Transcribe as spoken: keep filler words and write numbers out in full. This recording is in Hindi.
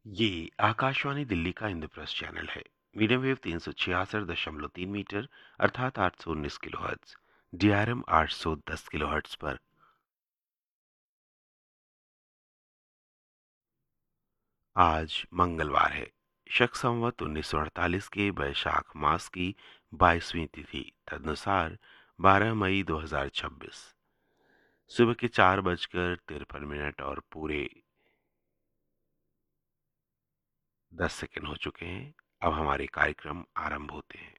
ये आकाशवाणी दिल्ली का इंद्रप्रस्थ चैनल है। मीडियम वेव तीन सौ छियासठ दशमलव तीन मीटर अर्थात आठ सौ उन्नीस किलो हर्ट्ज, डीआरएम आठ सौ दस किलो हर्ट्ज पर। आज मंगलवार है। शक संवत उन्नीस सौ अड़तालीस के वैशाख मास की बाईसवीं तिथि तदनुसार बारह मई दो हजार छब्बीस सुबह के चार बजकर तिरपन मिनट और पूरे दस सेकंड हो चुके हैं। अब हमारे कार्यक्रम आरंभ होते हैं।